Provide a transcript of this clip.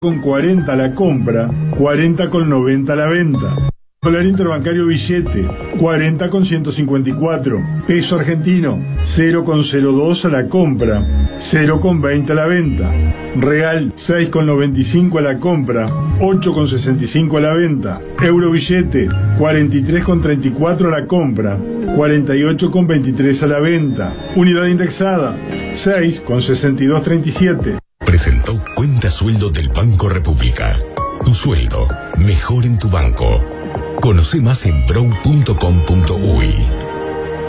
con 40 a la compra, 40,90 a la venta. Dólar interbancario billete, 40,154. Peso argentino, 0,02 a la compra, 0,20 a la venta. Real, 6,95 a la compra, 8,65 a la venta. Euro billete, 43,34 a la compra, 48,23 a la venta. Unidad indexada, 6,6237. Presentó Cuenta Sueldo del Banco República. Tu sueldo, mejor en tu banco. Conoce más en brow.com.uy.